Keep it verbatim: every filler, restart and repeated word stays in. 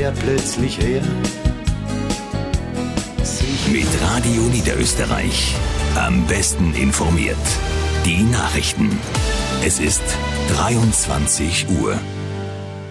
er plötzlich her. Mit Radio Niederösterreich. Am besten informiert. Die Nachrichten. Es ist dreiundzwanzig Uhr.